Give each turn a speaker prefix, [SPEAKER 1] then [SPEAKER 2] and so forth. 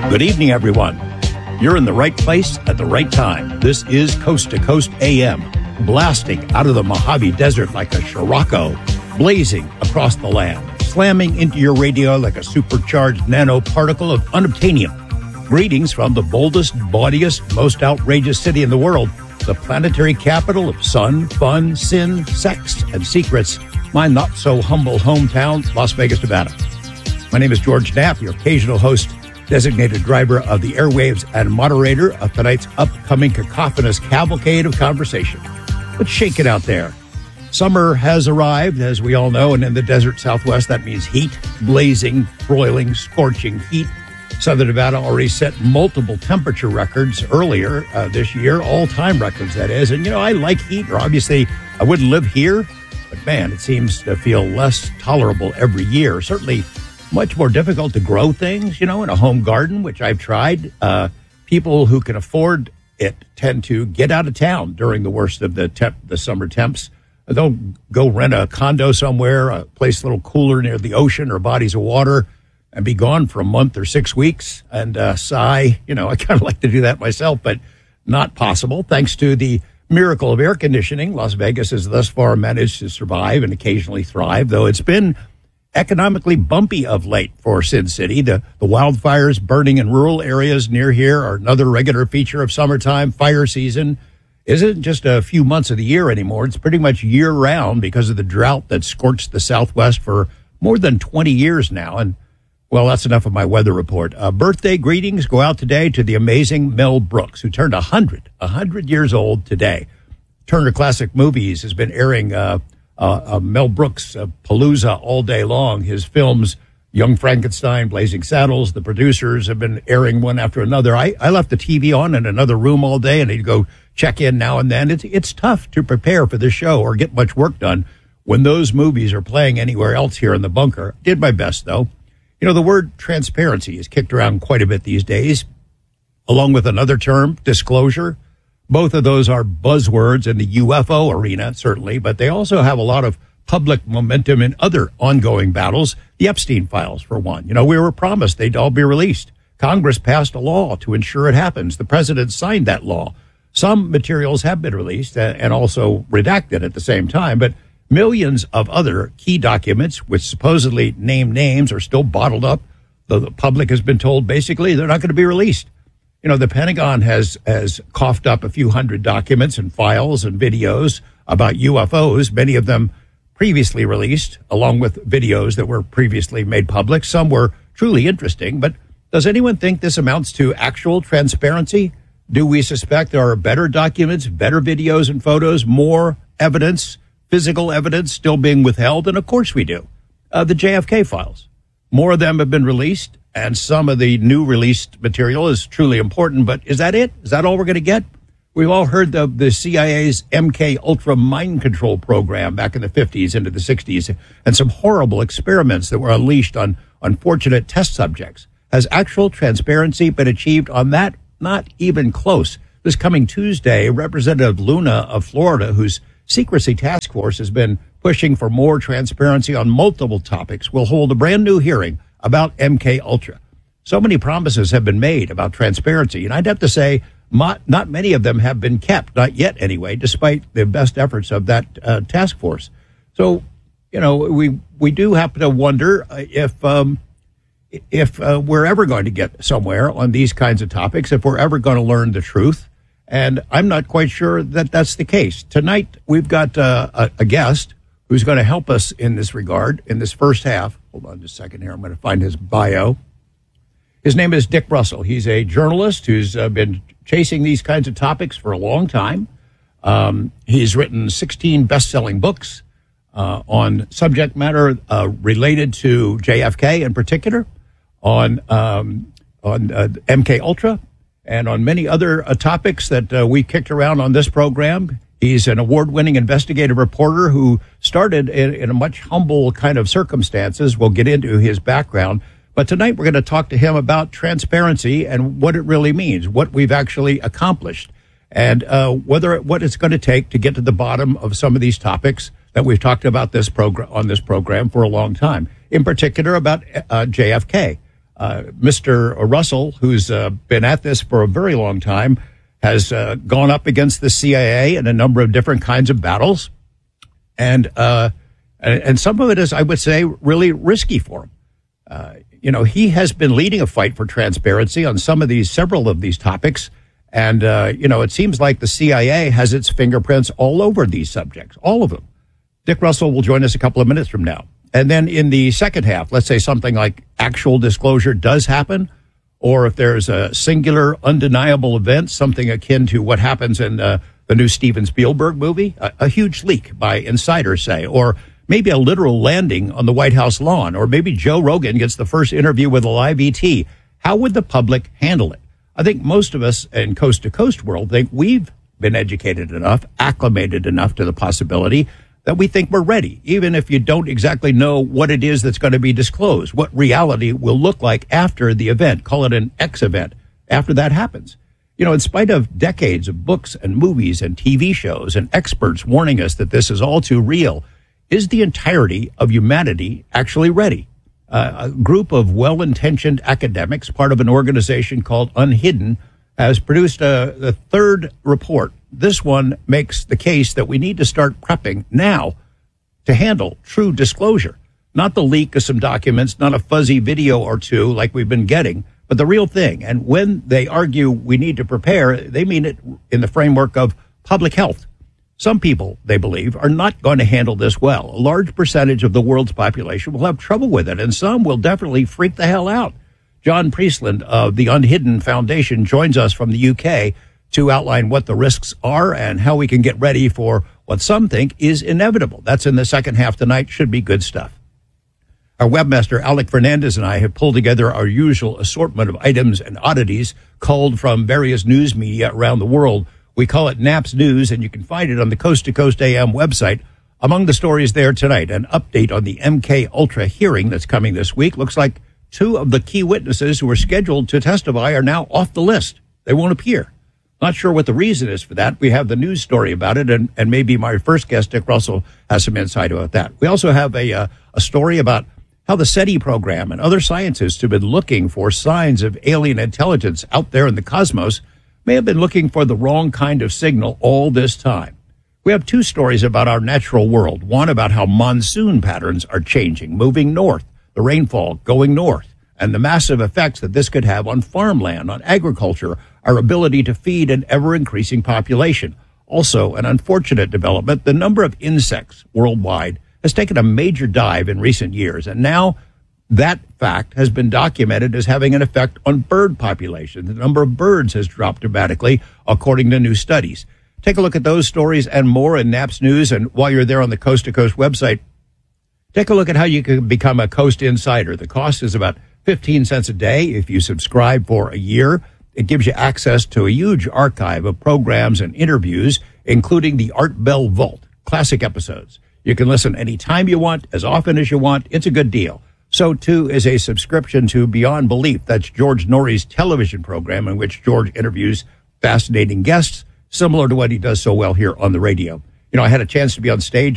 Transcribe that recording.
[SPEAKER 1] Good evening, everyone. You're in the right place at the right time. This is Coast to Coast AM, blasting out of the Mojave Desert like a Scirocco, blazing across the land, slamming into your radio like a supercharged nanoparticle of unobtainium. Greetings from the boldest, bawdiest, most outrageous city in the world, the planetary capital of sun, fun, sin, sex, and secrets, my not-so-humble hometown, Las Vegas, Nevada. My name is George Knapp, your occasional host, designated driver of the airwaves and moderator of tonight's upcoming cacophonous cavalcade of conversation. Let's shake it out there. Summer has arrived, as we all know, and in the desert Southwest, that means heat, blazing, broiling, scorching heat. Southern Nevada already set multiple temperature records earlier this year, all-time records, that is. And, you know, I like heat, or obviously I wouldn't live here, but, man, it seems to feel less tolerable every year. Certainly much more difficult to grow things, you know, in a home garden, which I've tried. People who can afford it tend to get out of town during the worst of the summer temps. They'll go rent a condo somewhere, a place a little cooler near the ocean or bodies of water, and be gone for a month or 6 weeks and sigh. You know, I kind of like to do that myself, but not possible. Thanks to the miracle of air conditioning, Las Vegas has thus far managed to survive and occasionally thrive, though it's been economically bumpy of late for Sin City. The wildfires burning in rural areas near here are another regular feature of summertime. Fire season isn't just a few months of the year anymore. It's pretty much year-round because of the drought that scorched the Southwest for more than 20 years now. And, well, that's enough of my weather report. Birthday greetings go out today to the amazing Mel Brooks, who turned 100 years old today. Turner Classic Movies has been airing Mel Brooks' Palooza all day long. His films, Young Frankenstein, Blazing Saddles, the producers have been airing one after another. I left the TV on in another room all day, and he'd go check in now and then. It's tough to prepare for the show or get much work done when those movies are playing anywhere else here in the bunker. Did my best, though. You know, the word transparency is kicked around quite a bit these days, along with another term, disclosure. Both of those are buzzwords in the UFO arena, certainly, but they also have a lot of public momentum in other ongoing battles. The Epstein files, for one. You know, we were promised they'd all be released. Congress passed a law to ensure it happens. The president signed that law. Some materials have been released and also redacted at the same time, but millions of other key documents, which supposedly name names, are still bottled up. The public has been told basically they're not going to be released. You know, the Pentagon has coughed up a few hundred documents and files and videos about UFOs, many of them previously released, along with videos that were previously made public. Some were truly interesting, but does anyone think this amounts to actual transparency? Do we suspect there are better documents, better videos and photos, more evidence, physical evidence still being withheld? And of course we do. The JFK files. More of them have been released, and some of the new released material is truly important, but is that it? Is that all we're going to get? We've all heard of the CIA's MK Ultra mind control program back in the 50s into the 60s, and some horrible experiments that were unleashed on unfortunate test subjects. Has actual transparency been achieved on that? Not even close. This coming Tuesday, Representative Luna of Florida, whose secrecy task force has been pushing for more transparency on multiple topics, will hold a brand new hearing about MK Ultra. So many promises have been made about transparency, and I'd have to say not many of them have been kept, not yet anyway, despite the best efforts of that task force. So, you know, we do have to wonder if we're ever going to get somewhere on these kinds of topics, if we're ever going to learn the truth. And I'm not quite sure that that's the case. Tonight, we've got a guest who's going to help us in this regard in this first half. Hold on just a second here. I'm going to find his bio. His name is Dick Russell. He's a journalist who's been chasing these kinds of topics for a long time. He's written 16 best-selling books on subject matter related to JFK in particular, on MK Ultra, and on many other topics that we kicked around on this program. He's an award-winning investigative reporter who started in a much humble kind of circumstances. We'll get into his background. But tonight we're going to talk to him about transparency and what it really means, what we've actually accomplished, and what it's going to take to get to the bottom of some of these topics that we've talked about on this program for a long time. In particular, about JFK. Mr. Russell, who's been at this for a very long time, has gone up against the CIA in a number of different kinds of battles. And some of it is, I would say, really risky for him. He has been leading a fight for transparency on several of these topics. And, it seems like the CIA has its fingerprints all over these subjects, all of them. Dick Russell will join us a couple of minutes from now. And then in the second half, let's say something like actual disclosure does happen, or if there's a singular, undeniable event, something akin to what happens in the new Steven Spielberg movie, a huge leak by insiders, say, or maybe a literal landing on the White House lawn, or maybe Joe Rogan gets the first interview with a live ET. How would the public handle it? I think most of us in Coast to Coast world think we've been educated enough, acclimated enough to the possibility that we think we're ready, even if you don't exactly know what it is that's going to be disclosed, what reality will look like after the event. Call it an X event after that happens. In spite of decades of books and movies and TV shows and experts warning us that this is all too real, is the entirety of humanity actually ready? A group of well-intentioned academics, part of an organization called Unhidden, has produced the third report. This one makes the case that we need to start prepping now to handle true disclosure, not the leak of some documents, not a fuzzy video or two like we've been getting, but the real thing. And when they argue we need to prepare, they mean it in the framework of public health. Some people, they believe, are not going to handle this well. A large percentage of the world's population will have trouble with it, and some will definitely freak the hell out. John Priestland of the Unhidden Foundation joins us from the UK to outline what the risks are and how we can get ready for what some think is inevitable. That's in the second half tonight. Should be good stuff. Our webmaster, Alec Fernandez, and I have pulled together our usual assortment of items and oddities culled from various news media around the world. We call it Naps News, and you can find it on the Coast to Coast AM website. Among the stories there tonight, an update on the MK Ultra hearing that's coming this week. Looks like two of the key witnesses who were scheduled to testify are now off the list. They won't appear. Not sure what the reason is for that. We have the news story about it, and maybe my first guest, Dick Russell, has some insight about that. We also have a story about how the SETI program and other scientists who've been looking for signs of alien intelligence out there in the cosmos may have been looking for the wrong kind of signal all this time. We have two stories about our natural world. One about how monsoon patterns are changing, moving north, the rainfall going north, and the massive effects that this could have on farmland, on agriculture, our ability to feed an ever-increasing population. Also, an unfortunate development, the number of insects worldwide has taken a major dive in recent years, and now that fact has been documented as having an effect on bird population. The number of birds has dropped dramatically, according to new studies. Take a look at those stories and more in Naps News, and while you're there on the Coast to Coast website, take a look at how you can become a Coast Insider. The cost is about 15 cents a day if you subscribe for a year. It gives you access to a huge archive of programs and interviews, including the Art Bell Vault, classic episodes. You can listen anytime you want, as often as you want. It's a good deal. So, too, is a subscription to Beyond Belief. That's George Norrie's television program in which George interviews fascinating guests, similar to what he does so well here on the radio. I had a chance to be on stage